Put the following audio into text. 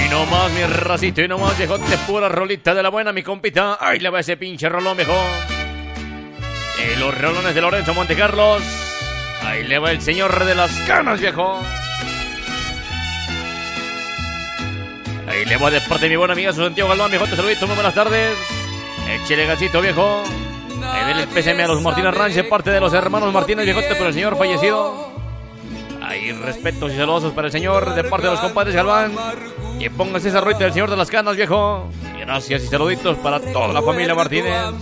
nomás, mi racito, y nomás, viejote, pura rolita de la buena, mi compita. Ahí le va ese pinche rolón, viejo. Los rolones de Lorenzo Montecarlos. Ahí le va el señor de las canas, viejo. Ahí le va de parte de mi buena amiga, su Santiago Galván, viejote, saludito, muy buenas tardes. Échele gancito, viejo. Ahí del PCM a los Martínez Ranch, de parte de los hermanos Martínez, viejote, por el señor fallecido. Ahí respetos y saludos para el señor, de parte de los compadres Galván. Y póngase esa ruita del señor de las canas, viejo. Y gracias y saluditos para toda la familia Martínez.